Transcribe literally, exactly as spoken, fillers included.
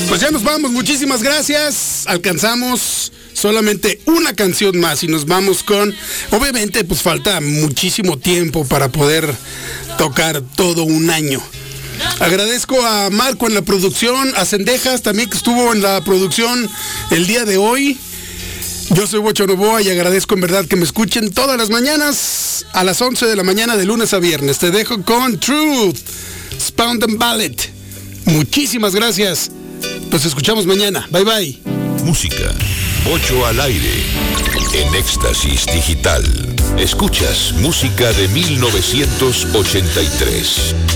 Pues ya nos vamos, muchísimas gracias. Alcanzamos solamente una canción más y nos vamos con... Obviamente, pues falta muchísimo tiempo para poder tocar todo un año. Agradezco a Marco en la producción, a Cendejas también que estuvo en la producción el día de hoy. Yo soy Bocho Novoa y agradezco en verdad que me escuchen todas las mañanas a las once de la mañana de lunes a viernes. Te dejo con Truth, Spound and Ballet. Muchísimas gracias. Nos escuchamos mañana. Bye bye. Música. Bocho al aire. En Éxtasis Digital. Escuchas música de mil novecientos ochenta y tres.